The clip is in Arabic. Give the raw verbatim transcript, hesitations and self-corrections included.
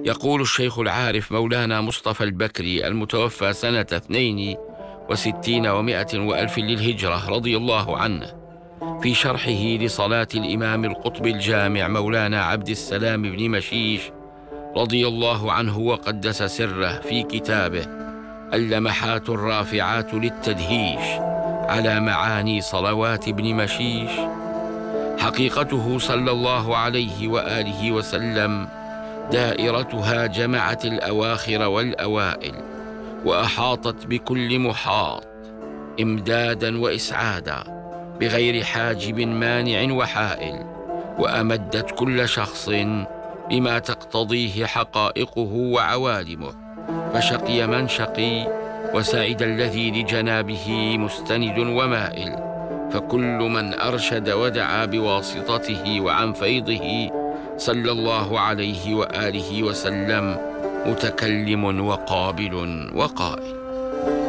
يقول الشيخ العارف مولانا مصطفى البكري المتوفى سنة اثنين وستين ومائة وألف للهجرة رضي الله عنه في شرحه لصلاة الإمام القطب الجامع مولانا عبد السلام بن مشيش رضي الله عنه وقدس سره في كتابه اللمحات الرافعات للتدهيش على معاني صلوات ابن مشيش: حقيقته صلى الله عليه وآله وسلم دائرتها جمعت الأواخر والأوائل وأحاطت بكل محاط إمدادا وإسعادا بغير حاجب مانع وحائل، وأمدت كل شخص بما تقتضيه حقائقه وعوالمه، فشقي من شقي وسعد الذي لجنابه مستند ومائل، فكل من أرشد ودعا بواسطته وعن فيضه صلى الله عليه وآله وسلم متكلم وقابل وقائل.